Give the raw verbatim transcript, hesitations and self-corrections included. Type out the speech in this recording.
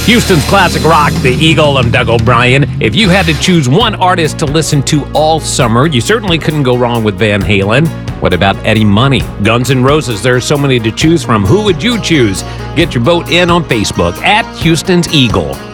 Houston's classic rock, The Eagle. I'm Doug O'Brien. If you had to choose one artist to listen to all summer, you certainly couldn't go wrong with Van Halen. What about Eddie Money? Guns N' Roses. There are so many to choose from. Who would you choose? Get your vote in on Facebook at Houston's Eagle.